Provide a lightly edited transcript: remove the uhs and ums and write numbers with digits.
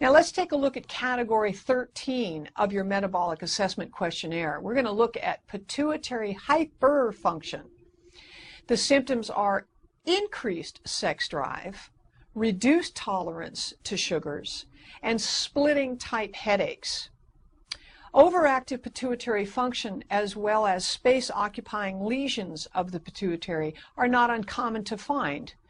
Now let's take a look at category 13 of your metabolic assessment questionnaire. We're going to look at pituitary hyperfunction. The symptoms are increased sex drive, reduced tolerance to sugars, and splitting type headaches. Overactive pituitary function as well as space-occupying lesions of the pituitary are not uncommon to find.